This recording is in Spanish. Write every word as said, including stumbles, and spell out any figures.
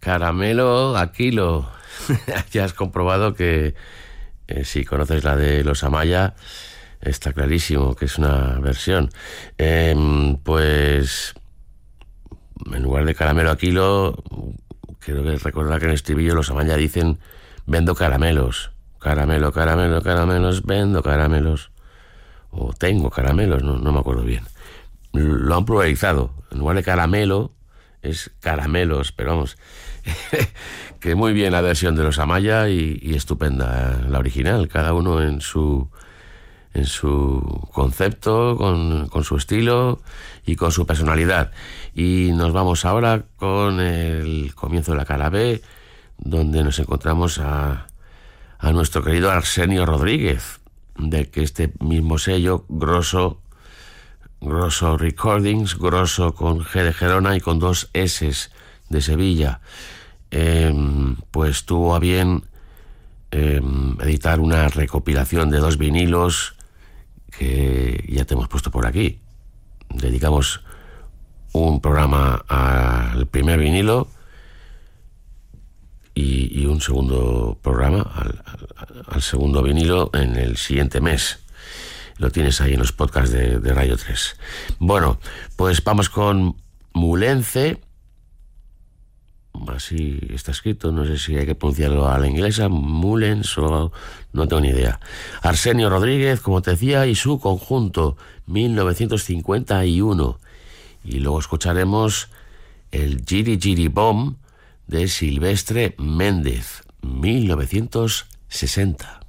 Caramelo a kilo. Ya has comprobado que eh, si conoces la de los Amaya, está clarísimo que es una versión. Eh, pues en lugar de caramelo a kilo, creo que recordar que en el estribillo los Amaya dicen vendo caramelos. Caramelo, caramelo, caramelos, vendo caramelos. O tengo caramelos, no, no me acuerdo bien. Lo han pluralizado. En lugar de caramelo, es caramelos, pero vamos, que muy bien la versión de los Amaya y, y estupenda la original, cada uno en su en su concepto, con, con su estilo y con su personalidad. Y nos vamos ahora con el comienzo de la cara B, donde nos encontramos a, a nuestro querido Arsenio Rodríguez, de que este mismo sello, Grosso, Grosso Recordings, Grosso con G de Gerona y con dos S de Sevilla, eh, pues tuvo a bien eh, editar una recopilación de dos vinilos que ya te hemos puesto por aquí. Dedicamos un programa al primer vinilo y, y un segundo programa al, al, al segundo vinilo en el siguiente mes. Lo tienes ahí en los podcasts de, de Radio tres. Bueno, pues vamos con Mulense. Así está escrito, no sé si hay que pronunciarlo a la inglesa, Mullens o no tengo ni idea. Arsenio Rodríguez, como te decía, y su conjunto, mil novecientos cincuenta y uno. Y luego escucharemos el Giri Giri Bom de Silvestre Méndez, mil novecientos sesenta.